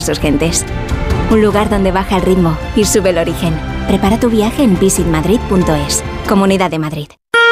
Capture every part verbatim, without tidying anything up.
sus gentes. Un lugar donde baja el ritmo y sube el origen. Prepara tu viaje en visit madrid punto es. Comunidad de Madrid.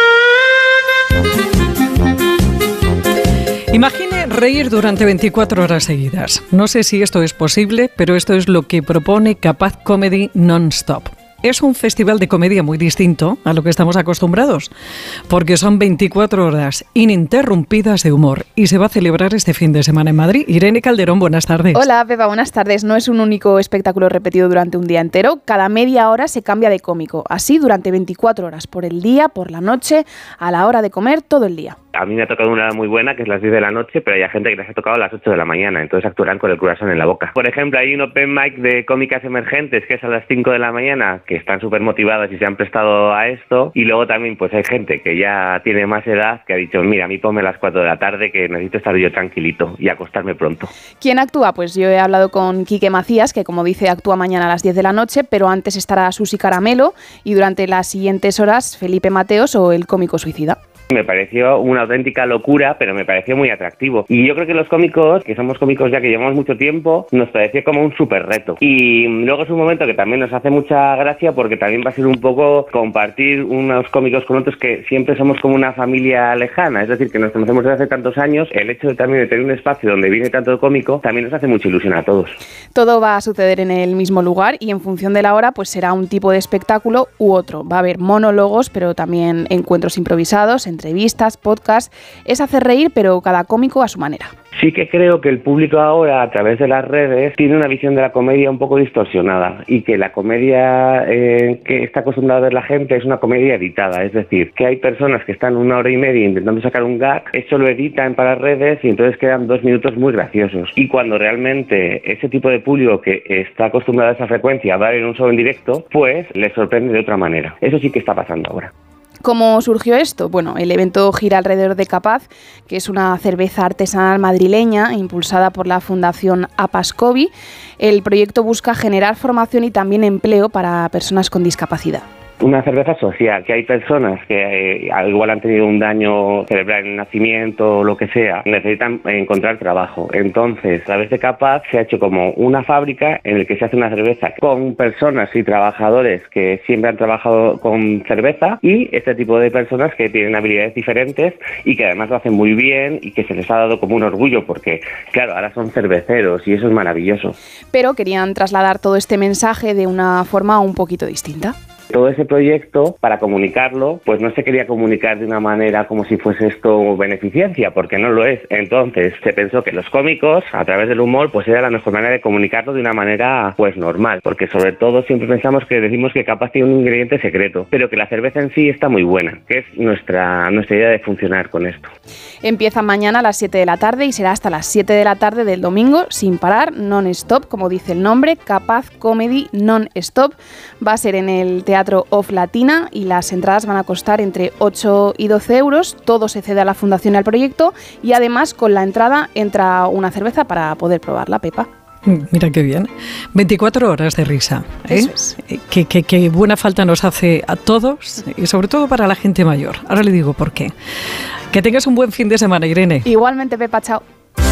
Imagine reír durante veinticuatro horas seguidas. No sé si esto es posible, pero esto es lo que propone Capaz Comedy Non-Stop. Es un festival de comedia muy distinto a lo que estamos acostumbrados, porque son veinticuatro horas ininterrumpidas de humor y se va a celebrar este fin de semana en Madrid. Irene Calderón, buenas tardes. Hola, Pepa, buenas tardes. No es un único espectáculo repetido durante un día entero. Cada media hora se cambia de cómico. Así durante veinticuatro horas, por el día, por la noche, a la hora de comer, todo el día. A mí me ha tocado una muy buena, que es las diez de la noche, pero hay gente que les ha tocado a las ocho de la mañana, entonces actuarán con el croissant en la boca. Por ejemplo, hay un open mic de cómicas emergentes que es a las cinco de la mañana, que están súper motivadas y se han prestado a esto, y luego también pues hay gente que ya tiene más edad que ha dicho, mira, a mí ponme a las cuatro de la tarde que necesito estar yo tranquilito y acostarme pronto. ¿Quién actúa? Pues yo he hablado con Quique Macías, que como dice actúa mañana a las diez de la noche, pero antes estará Susi Caramelo y durante las siguientes horas Felipe Mateos o el cómico suicida. Me pareció una auténtica locura, pero me pareció muy atractivo. Y yo creo que los cómicos, que somos cómicos ya que llevamos mucho tiempo, nos pareció como un súper reto. Y luego es un momento que también nos hace mucha gracia porque también va a ser un poco compartir unos cómicos con otros que siempre somos como una familia lejana. Es decir, que nos conocemos desde hace tantos años. El hecho de también de tener un espacio donde viene tanto cómico también nos hace mucha ilusión a todos. Todo va a suceder en el mismo lugar y en función de la hora pues será un tipo de espectáculo u otro. Va a haber monólogos, pero también encuentros improvisados, entrevistas, podcasts. Es hacer reír, pero cada cómico a su manera. Sí que creo que el público ahora, a través de las redes, tiene una visión de la comedia un poco distorsionada y que la comedia eh, que está acostumbrada a ver la gente es una comedia editada. Es decir, que hay personas que están una hora y media intentando sacar un gag, eso lo editan para las redes y entonces quedan dos minutos muy graciosos. Y cuando realmente ese tipo de público que está acostumbrado a esa frecuencia va a ver un show en directo, pues les sorprende de otra manera. Eso sí que está pasando ahora. ¿Cómo surgió esto? Bueno, el evento gira alrededor de Capaz, que es una cerveza artesanal madrileña impulsada por la Fundación Apascovi. El proyecto busca generar formación y también empleo para personas con discapacidad. Una cerveza social, que hay personas que eh, al igual han tenido un daño cerebral en el nacimiento o lo que sea, necesitan encontrar trabajo. Entonces, a través de Capaz se ha hecho como una fábrica en la que se hace una cerveza con personas y trabajadores que siempre han trabajado con cerveza y este tipo de personas que tienen habilidades diferentes y que además lo hacen muy bien y que se les ha dado como un orgullo porque, claro, ahora son cerveceros y eso es maravilloso. Pero querían trasladar todo este mensaje de una forma un poquito distinta. Todo ese proyecto, para comunicarlo, pues no se quería comunicar de una manera como si fuese esto beneficencia, porque no lo es. Entonces se pensó que los cómicos, a través del humor, pues era la mejor manera de comunicarlo de una manera pues normal, porque sobre todo siempre pensamos que decimos que Capaz tiene un ingrediente secreto, pero que la cerveza en sí está muy buena, que es nuestra, nuestra idea de funcionar con esto. Empieza mañana a las siete de la tarde y será hasta las siete de la tarde del domingo, sin parar, non-stop, como dice el nombre, Capaz Comedy Non-Stop. Va a ser en el Teatro Teatro Off Latina y las entradas van a costar entre ocho y doce euros. Todo se cede a la fundación y al proyecto y además con la entrada entra una cerveza para poder probarla, Pepa. Mira qué bien. veinticuatro horas de risa. ¿eh? Eso es. Qué, qué, qué buena falta nos hace a todos y sobre todo para la gente mayor. Ahora le digo por qué. Que tengas un buen fin de semana, Irene. Igualmente, Pepa, chao.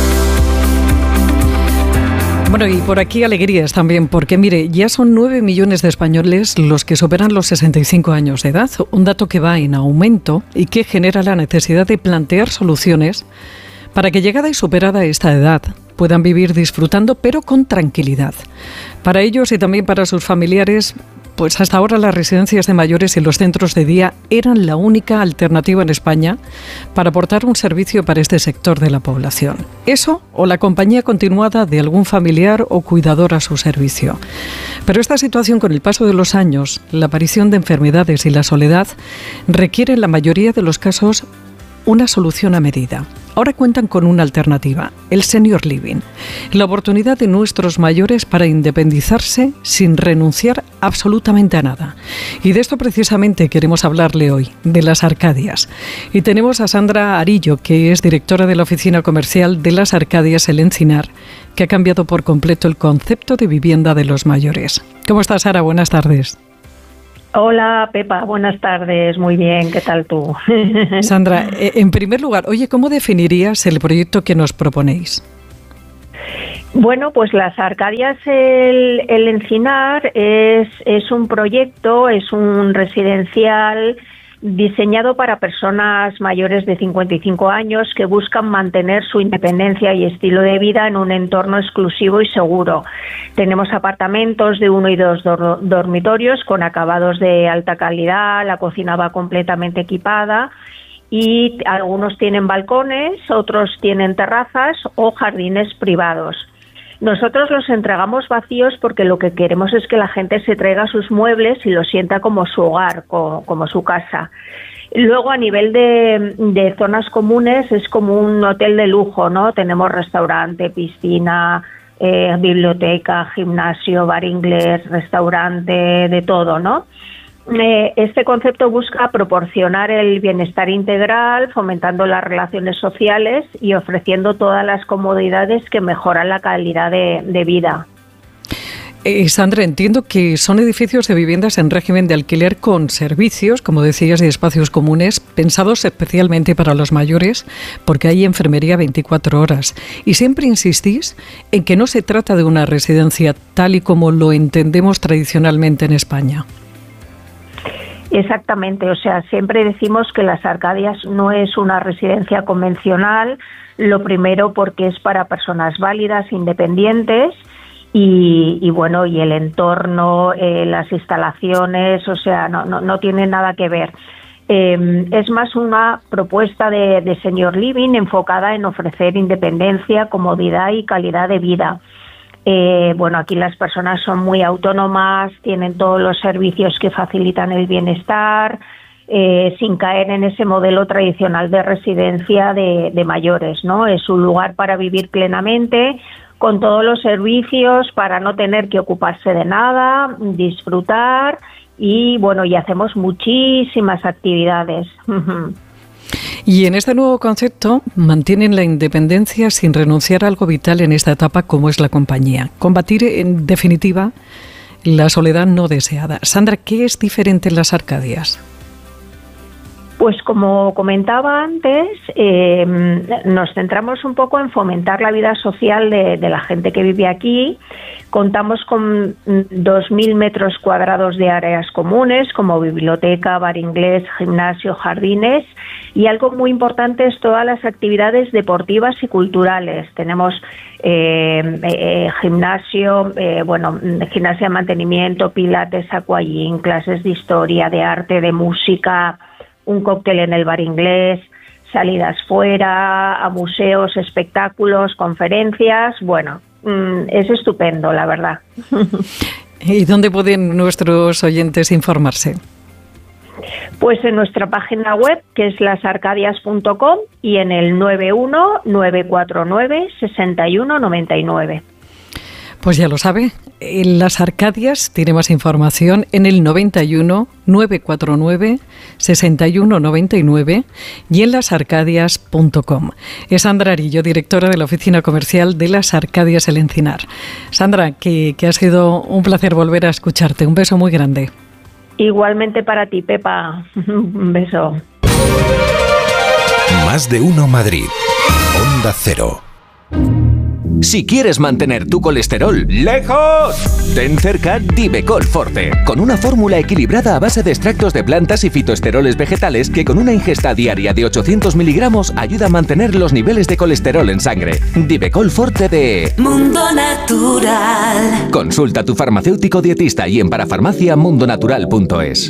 Bueno, y por aquí alegrías también, porque mire, ya son nueve millones de españoles los que superan los sesenta y cinco años de edad, un dato que va en aumento y que genera la necesidad de plantear soluciones para que llegada y superada esta edad puedan vivir disfrutando, pero con tranquilidad. Para ellos y también para sus familiares, pues hasta ahora las residencias de mayores y los centros de día eran la única alternativa en España para aportar un servicio para este sector de la población. Eso o la compañía continuada de algún familiar o cuidador a su servicio. Pero esta situación, con el paso de los años, la aparición de enfermedades y la soledad, requiere en la mayoría de los casos una solución a medida. Ahora cuentan con una alternativa, el Senior Living, la oportunidad de nuestros mayores para independizarse sin renunciar absolutamente a nada. Y de esto precisamente queremos hablarle hoy, de las Arcadias. Y tenemos a Sandra Arillo, que es directora de la oficina comercial de las Arcadias El Encinar, que ha cambiado por completo el concepto de vivienda de los mayores. ¿Cómo estás, Sara? Buenas tardes. Hola, Pepa, buenas tardes, muy bien, ¿qué tal tú? Sandra, en primer lugar, oye, ¿cómo definirías el proyecto que nos proponéis? Bueno, pues las Arcadias El, el Encinar es, es un proyecto, es un residencial diseñado para personas mayores de cincuenta y cinco años que buscan mantener su independencia y estilo de vida en un entorno exclusivo y seguro. Tenemos apartamentos de uno y dos dor- dormitorios con acabados de alta calidad, la cocina va completamente equipada y algunos tienen balcones, otros tienen terrazas o jardines privados. Nosotros los entregamos vacíos porque lo que queremos es que la gente se traiga sus muebles y lo sienta como su hogar, como, como su casa. Luego, a nivel de, de zonas comunes, es como un hotel de lujo, ¿no? Tenemos restaurante, piscina, eh, biblioteca, gimnasio, bar inglés, restaurante, de todo, ¿no? Eh, este concepto busca proporcionar el bienestar integral, fomentando las relaciones sociales y ofreciendo todas las comodidades que mejoran la calidad de, de vida. Eh, Sandra, entiendo que son edificios de viviendas en régimen de alquiler con servicios, como decías, y espacios comunes, pensados especialmente para los mayores, porque hay enfermería veinticuatro horas. Y siempre insistís en que no se trata de una residencia tal y como lo entendemos tradicionalmente en España. Exactamente, o sea, siempre decimos que las Arcadias no es una residencia convencional, lo primero porque es para personas válidas, independientes, y, y bueno, y el entorno, eh, las instalaciones, o sea, no, no, no tiene nada que ver. Eh, es más una propuesta de, de senior living enfocada en ofrecer independencia, comodidad y calidad de vida. Eh, bueno, aquí las personas son muy autónomas, tienen todos los servicios que facilitan el bienestar, eh, sin caer en ese modelo tradicional de residencia de, de mayores, ¿no? Es un lugar para vivir plenamente, con todos los servicios, para no tener que ocuparse de nada, disfrutar y, bueno, y hacemos muchísimas actividades. Y en este nuevo concepto mantienen la independencia sin renunciar a algo vital en esta etapa como es la compañía. Combatir, en definitiva, la soledad no deseada. Sandra, ¿qué es diferente en las Arcadias? Pues como comentaba antes, eh, nos centramos un poco en fomentar la vida social de, de la gente que vive aquí. Contamos con dos mil metros cuadrados de áreas comunes como biblioteca, bar inglés, gimnasio, jardines y algo muy importante es todas las actividades deportivas y culturales. Tenemos eh, eh, gimnasio, eh, bueno, gimnasia de mantenimiento, pilates, aquagym, clases de historia, de arte, de música, un cóctel en el bar inglés, salidas fuera, a museos, espectáculos, conferencias. Bueno, es estupendo, la verdad. ¿Y dónde pueden nuestros oyentes informarse? Pues en nuestra página web, que es las arcadias punto com, y en el nueve uno nueve cuatro nueve seis uno nueve nueve. Pues ya lo sabe, en Las Arcadias tiene más información en el noventa y uno nueve cuatro nueve seis uno nueve nueve y en las arcadias punto com. Es Sandra Arillo, directora de la oficina comercial de Las Arcadias El Encinar. Sandra, que, que ha sido un placer volver a escucharte. Un beso muy grande. Igualmente para ti, Pepa. Un beso. Más de uno Madrid. Onda Cero. Si quieres mantener tu colesterol lejos, ten cerca Divecol Forte, con una fórmula equilibrada a base de extractos de plantas y fitoesteroles vegetales que con una ingesta diaria de ochocientos miligramos ayuda a mantener los niveles de colesterol en sangre. Divecol Forte de Mundo Natural. Consulta a tu farmacéutico dietista y en parafarmacia mundo natural punto es.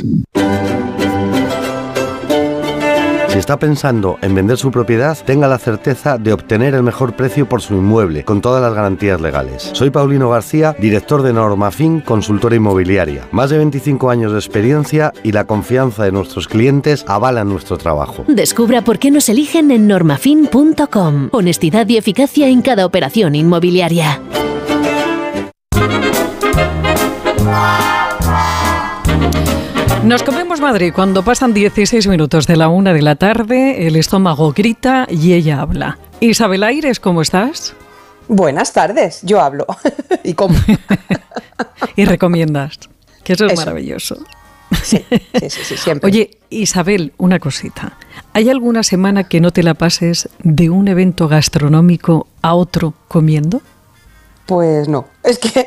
Si está pensando en vender su propiedad, tenga la certeza de obtener el mejor precio por su inmueble, con todas las garantías legales. Soy Paulino García, director de Normafin, consultora inmobiliaria. Más de veinticinco años de experiencia y la confianza de nuestros clientes avalan nuestro trabajo. Descubra por qué nos eligen en normafin punto com. Honestidad y eficacia en cada operación inmobiliaria. Nos comemos Madrid cuando pasan dieciséis minutos de la una de la tarde, el estómago grita y ella habla. Isabel Aires, ¿cómo estás? Buenas tardes, yo hablo. ¿Y cómo? Y recomiendas, que eso es eso. Maravilloso. Sí, sí, sí, sí, siempre. Oye, Isabel, una cosita. ¿Hay alguna semana que no te la pases de un evento gastronómico a otro comiendo? Pues no, es que